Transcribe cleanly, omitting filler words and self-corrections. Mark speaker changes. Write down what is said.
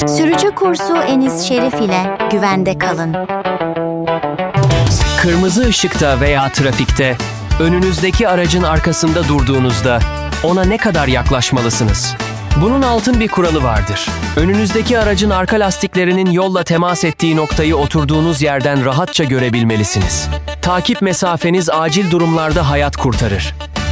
Speaker 1: Sürücü kursu Enis Şerif ile güvende kalın.
Speaker 2: Kırmızı ışıkta veya trafikte, önünüzdeki aracın arkasında durduğunuzda ona ne kadar yaklaşmalısınız? Bunun altın bir kuralı vardır. Önünüzdeki aracın arka lastiklerinin yolla temas ettiği noktayı oturduğunuz yerden rahatça görebilmelisiniz. Takip mesafeniz acil durumlarda hayat kurtarır.